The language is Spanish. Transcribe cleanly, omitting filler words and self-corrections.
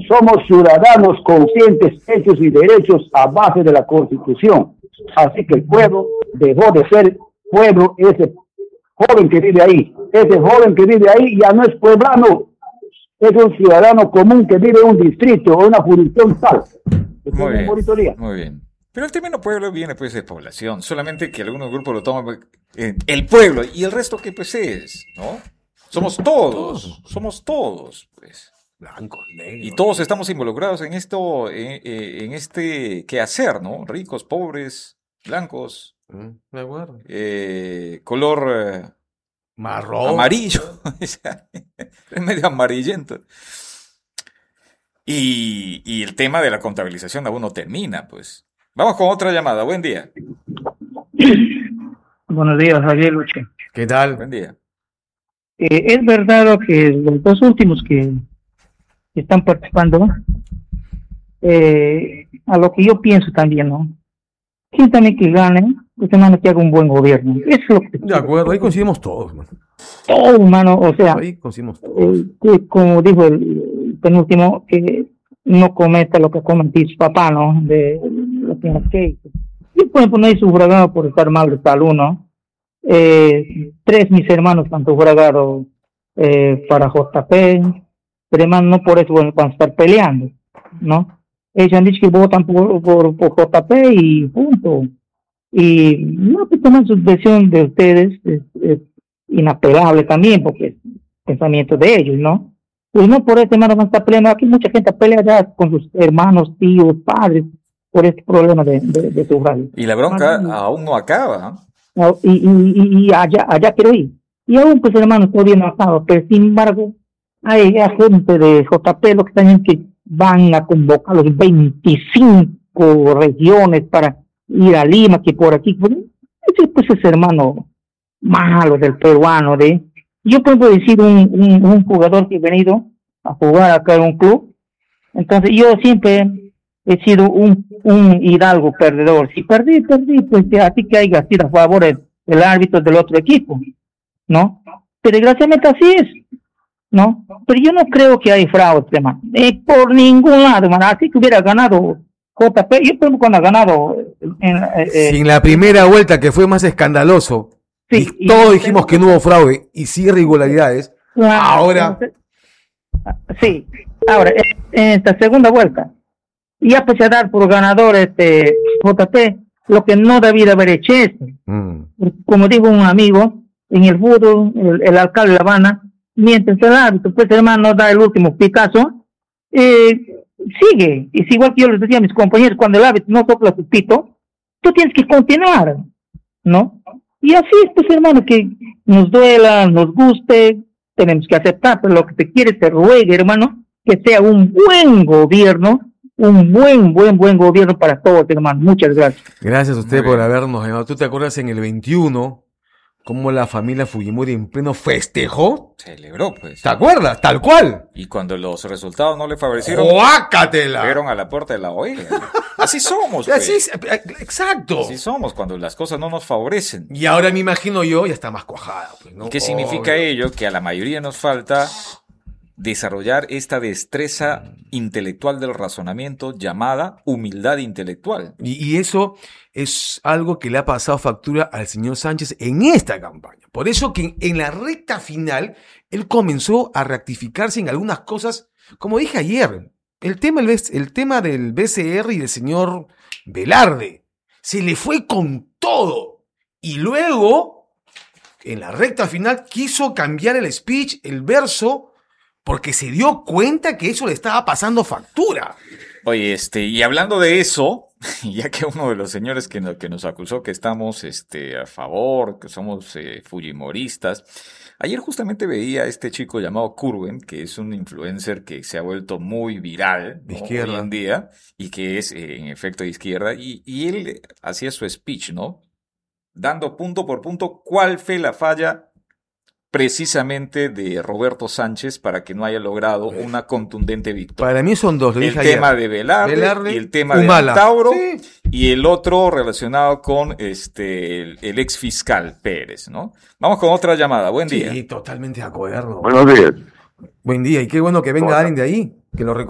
somos ciudadanos conscientes, hechos y derechos a base de la Constitución. Así que el pueblo dejó de ser pueblo, ese joven que vive ahí. Ese joven que vive ahí ya no es pueblano, es un ciudadano común que vive en un distrito o una jurisdicción tal. Muy bien, muy bien. Pero el término pueblo viene pues de población, solamente que algunos grupos lo toman el pueblo y el resto que pues es, ¿no? Somos todos, pues. Blancos, negros. Y todos estamos involucrados en esto, en este quehacer, ¿no? Ricos, pobres, blancos. Me acuerdo. Color marrón. Amarillo. Es medio amarillento. Y el tema de la contabilización aún no termina, pues. Vamos con otra llamada. Buen día. Buenos días, Javier Luche. ¿Qué tal? Buen día. Es verdad que los dos últimos que están participando, a lo que yo pienso también, ¿no? Quien también que gane, pues hermano, que haga un buen gobierno. Eso es lo que de acuerdo, ahí coincidimos todos, man. Todo, hermano, o sea, ahí coincidimos todos. Que, como dijo el penúltimo, que no cometa lo que cometió su papá, ¿no? De la señora Kate. Y por ejemplo, no hay sufragado por estar mal de salud, ¿no? Tres mis hermanos han sufragado para JP, pero hermano, no por eso van a estar peleando, ¿no? Ellos han dicho que votan por JP y punto. Y no, pues toman su versión de ustedes, es inapelable también, porque es pensamiento de ellos, ¿no? Pues no por este hermano van a estar peleando. Aquí mucha gente pelea ya con sus hermanos, tíos, padres, por este problema de sufragio. Y la bronca aún no acaba. No, y allá quiero ir. Y aún, pues hermano, todavía no acaba, pero sin embargo, hay gente de JP, lo que están es que van a convocar los 25 regiones para ir a Lima, que por aquí, ese pues es hermano malo del peruano, yo puedo decir un jugador que ha venido a jugar acá en un club, entonces yo siempre he sido un hidalgo perdedor. Si perdí, pues a ti que haya sido a favor el árbitro del otro equipo, ¿no? Pero desgraciadamente así es, ¿no? Pero yo no creo que hay fraude, hermano, por ningún lado, hermano. Así que hubiera ganado JP, yo creo que cuando ha ganado sin la primera vuelta, que fue más escandaloso, sí, y todos dijimos que no hubo fraude y sí irregularidades. Ahora sí, ahora en esta segunda vuelta ya pues a dar por ganador JP, lo que no debía haber hecho esto. Como dijo un amigo, en el fútbol, el alcalde de La Habana, mientras el árbitro, pues hermano, da el último picazo, sigue. Es igual que yo les decía a mis compañeros, cuando el árbitro no sopla su pito, tú tienes que continuar, ¿no? Y así es, pues hermano, que nos duela, nos guste, tenemos que aceptar, pero lo que te quiere, te ruega, hermano, que sea un buen gobierno, un buen gobierno para todos, hermano. Muchas gracias. Gracias a usted por habernos llamado. ¿Tú te acuerdas en el 21 cómo la familia Fujimori en pleno festejó? Celebró, pues. ¿Te acuerdas? Tal cual. Y cuando los resultados no le favorecieron, ¡guácatela! Fueron a la puerta de la OEA. Así somos, pues. Así es, exacto. Así somos cuando las cosas no nos favorecen. Y ahora me imagino yo, ya está más cuajada, pues, ¿no? ¿Y qué significa ello? Que a la mayoría nos falta desarrollar esta destreza intelectual del razonamiento llamada humildad intelectual. Y eso es algo que le ha pasado factura al señor Sánchez en esta campaña. Por eso que en la recta final él comenzó a rectificarse en algunas cosas, como dije ayer, el tema del BCR y del señor Velarde, se le fue con todo. Y luego, en la recta final, quiso cambiar el speech, el verso, porque se dio cuenta que eso le estaba pasando factura. Oye, y hablando de eso, ya que uno de los señores que nos acusó que estamos a favor, que somos fujimoristas, ayer justamente veía a este chico llamado Curwen, que es un influencer que se ha vuelto muy viral, ¿no? Hoy en día, y que es en efecto de izquierda, y él hacía su speech, ¿no? Dando punto por punto cuál fue la falla precisamente de Roberto Sánchez para que no haya logrado una contundente victoria. Para mí son dos. El tema de Velarde y el tema de Antauro, sí. Y el otro relacionado con el ex fiscal Pérez, ¿no? Vamos con otra llamada. Buen día. Sí, totalmente de acuerdo. Buenos días. Buen día, y qué bueno que venga alguien de ahí, que lo